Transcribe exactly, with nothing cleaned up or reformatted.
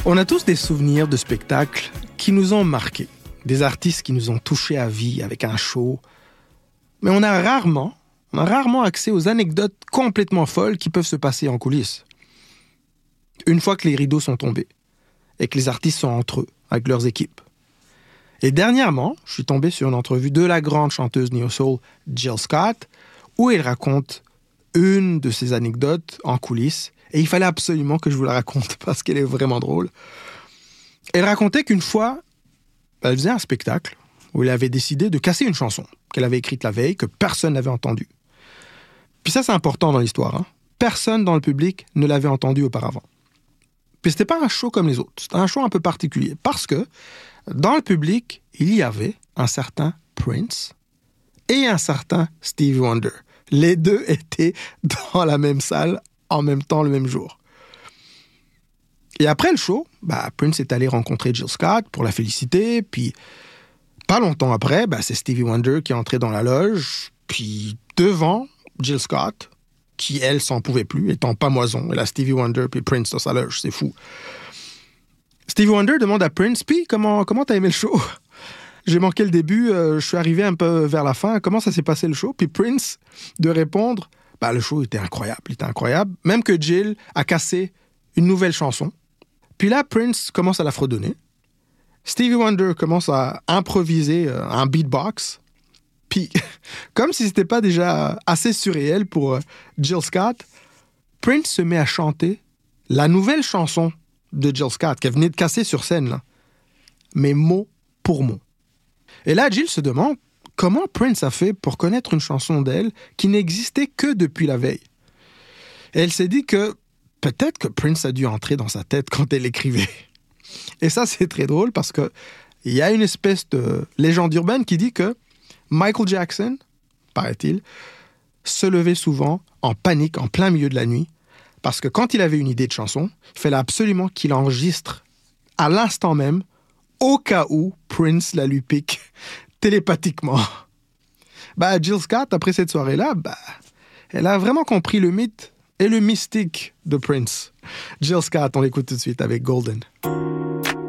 On a tous des souvenirs de spectacles qui nous ont marqués, des artistes qui nous ont touchés à vie avec un show. Mais on a rarement, on a rarement accès aux anecdotes complètement folles qui peuvent se passer en coulisses. Une fois que les rideaux sont tombés et que les artistes sont entre eux, avec leurs équipes. Et dernièrement, je suis tombé sur une entrevue de la grande chanteuse neo-soul Jill Scott, où elle raconte une de ses anecdotes en coulisses. Et il fallait absolument que je vous la raconte parce qu'elle est vraiment drôle. Elle racontait qu'une fois, elle faisait un spectacle où elle avait décidé de casser une chanson qu'elle avait écrite la veille, que personne n'avait entendue. Puis ça, c'est important dans l'histoire. Hein? Personne dans le public ne l'avait entendue auparavant. Puis c'était pas un show comme les autres. C'était un show un peu particulier parce que dans le public, il y avait un certain Prince et un certain Stevie Wonder. Les deux étaient dans la même salle en même temps le même jour. Et après le show, bah, Prince est allé rencontrer Jill Scott pour la féliciter, puis pas longtemps après, bah, c'est Stevie Wonder qui est entré dans la loge, puis devant Jill Scott, qui elle s'en pouvait plus, étant pamoison, elle a Stevie Wonder puis Prince dans sa loge, c'est fou. Stevie Wonder demande à Prince, puis comment, comment t'as aimé le show? J'ai manqué le début, euh, je suis arrivé un peu vers la fin, comment ça s'est passé le show? Puis Prince de répondre, bah, le show était incroyable, il était incroyable. Même que Jill a cassé une nouvelle chanson. Puis là, Prince commence à la fredonner. Stevie Wonder commence à improviser euh, un beatbox. Puis, comme si c'était pas déjà assez surréel pour euh, Jill Scott, Prince se met à chanter la nouvelle chanson de Jill Scott qu'elle venait de casser sur scène, là. Mais mot pour mot. Et là, Jill se demande comment Prince a fait pour connaître une chanson d'elle qui n'existait que depuis la veille. Et elle s'est dit que peut-être que Prince a dû entrer dans sa tête quand elle écrivait. Et ça, c'est très drôle parce qu'il y a une espèce de légende urbaine qui dit que Michael Jackson, paraît-il, se levait souvent en panique en plein milieu de la nuit parce que quand il avait une idée de chanson, il fallait absolument qu'il enregistre à l'instant même au cas où Prince la lui pique télépathiquement. Bah, Jill Scott, après cette soirée-là, bah, elle a vraiment compris le mythe et le mystique de Prince. Jill Scott, on l'écoute tout de suite avec Golden.